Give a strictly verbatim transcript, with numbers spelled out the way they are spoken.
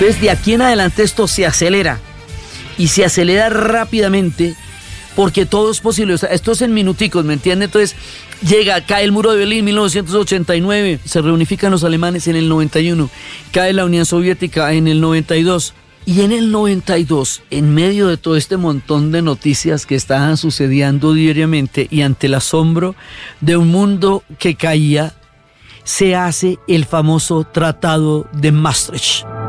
Entonces, de aquí en adelante esto se acelera. Y se acelera rápidamente porque todo es posible. O sea, esto es en minuticos, ¿me entiende? Entonces, llega, cae el muro de Berlín en mil novecientos ochenta y nueve, se reunifican los alemanes en el noventa y uno, cae la Unión Soviética en el noventa y dos. Y en el noventa y dos, en medio de todo este montón de noticias que estaban sucediendo diariamente y ante el asombro de un mundo que caía, se hace el famoso Tratado de Maastricht.